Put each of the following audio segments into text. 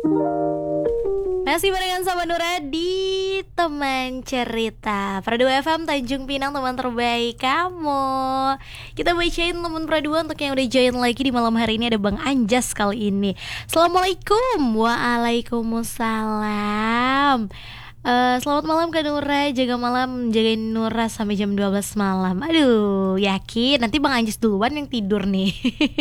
Masih barengan sama Nura di Teman Cerita Pradua FM Tanjung Pinang, teman terbaik kamu. Kita bacain teman Pradua untuk yang udah join lagi di malam hari ini. Ada Bang Anjas kali ini. Assalamualaikum. Waalaikumsalam. Selamat malam Kak Nura. Jaga malam, jagain Nura sampai jam 12 malam. Aduh, yakin nanti Bang Anjas duluan yang tidur nih.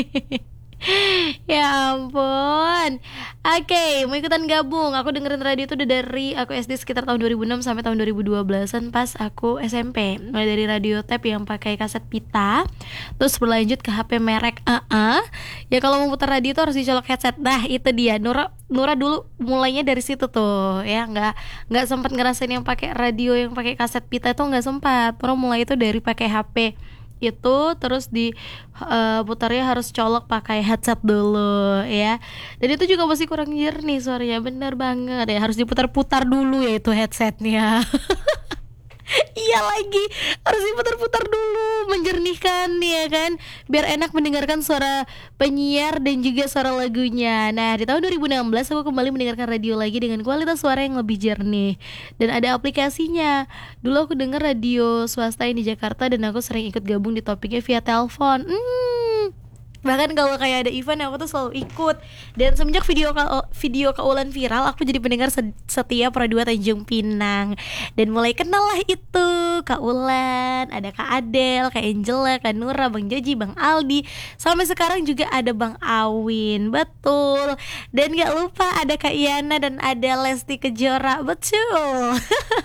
Ya ampun. Oke, mau ikutan gabung. Aku dengerin radio itu udah dari aku SD sekitar tahun 2006 sampai tahun 2012an pas aku SMP. Mulai dari radio tape yang pakai kaset pita, terus berlanjut ke HP merek Ya kalau mau putar radio itu harus dicolok headset. Nah, itu dia. Nura dulu mulainya dari situ tuh, ya nggak sempat ngerasain yang pakai radio yang pakai kaset pita itu nggak sempat. Nura mulai itu dari pakai HP itu, terus di putarnya harus colok pakai headset dulu ya, dan itu juga masih kurang jernih suaranya, bener banget ya, harus diputar-putar dulu ya itu headsetnya. Iya lagi, harus diputar-putar dulu, menjernihkan ya kan, biar enak mendengarkan suara penyiar dan juga suara lagunya. Nah, di tahun 2016 aku kembali mendengarkan radio lagi dengan kualitas suara yang lebih jernih dan ada aplikasinya. Dulu aku dengar radio swasta di Jakarta dan aku sering ikut gabung di topiknya via telepon. Bahkan kalau kayak ada event aku tuh selalu ikut. Dan semenjak video Kak Ulan viral, aku jadi pendengar setia Pradua Tanjung Pinang. Dan mulai kenal lah itu Kak Ulan, ada Kak Adel, Kak Angela, Kak Nura, Bang Joji, Bang Aldi. Sampai sekarang juga ada Bang Awin. Betul. Dan gak lupa ada Kak Iana dan ada Lesti Kejora. Betul.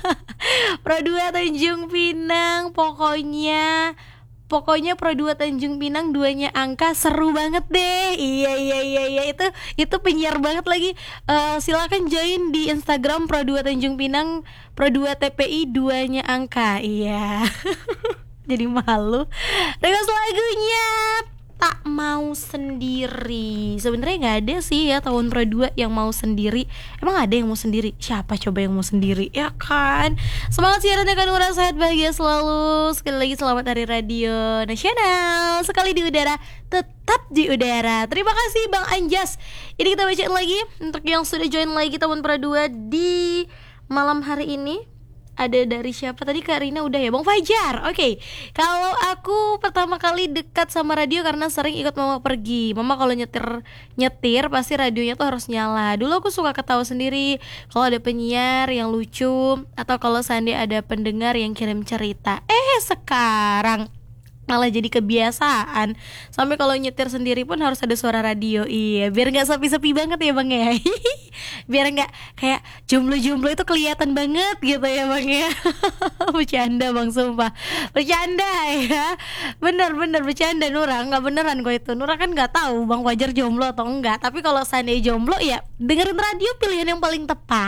Pradua Tanjung Pinang, pokoknya Pradua Tanjung Pinang duanya angka, seru banget deh. Iya itu penyiar banget lagi. Silakan join di Instagram Pradua Tanjung Pinang, Pradua TPI duanya angka. Iya. Jadi malu. Request lagunya Tak Mau Sendiri. Sebenarnya nggak ada sih ya tahun Pradua yang mau sendiri. Emang ada yang mau sendiri? Siapa coba yang mau sendiri? Ya kan. Semangat siaran ya Kak Nura, sehat bahagia selalu. Sekali lagi selamat Hari Radio Nasional. Sekali di udara, tetap di udara. Terima kasih Bang Anjas. Ini kita bacain lagi untuk yang sudah join lagi teman Pradua di malam hari ini. Ada dari siapa tadi? Kak Rina udah ya, Bang Fajar. Oke. Kalau aku pertama kali dekat sama radio karena sering ikut mama pergi. Mama kalau nyetir pasti radionya tuh harus nyala. Dulu aku suka ketawa sendiri kalau ada penyiar yang lucu, atau kalau seandainya ada pendengar yang kirim cerita. Sekarang malah jadi kebiasaan. Sampai kalau nyetir sendiri pun harus ada suara radio. Iya, biar gak sepi-sepi banget ya Bang ya. Biar gak kayak jomblo-jomblo itu kelihatan banget gitu ya Bang ya. Bercanda Bang, sumpah. Bercanda ya. Bener bercanda Nura. Gak beneran kok itu. Nura kan gak tahu Bang Fajar jomblo atau enggak. Tapi kalau seandainya jomblo ya dengerin radio, pilihan yang paling tepat.